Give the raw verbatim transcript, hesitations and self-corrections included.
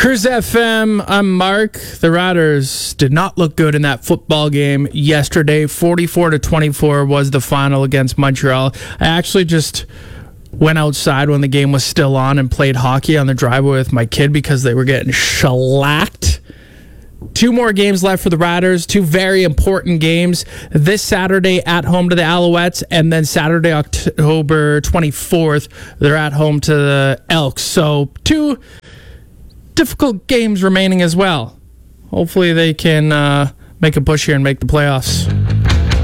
Cruise F M, I'm Mark. The Riders did not look good in that football game yesterday. forty-four to twenty-four was the final against Montreal. I actually just went outside when the game was still on and played hockey on the driveway with my kid because they were getting shellacked. Two more games left for the Riders. Two very important games. This Saturday at home to the Alouettes, and then Saturday, October twenty-fourth, they're at home to the Elks. So two difficult games remaining as well. Hopefully they can uh, make a push here and make the playoffs.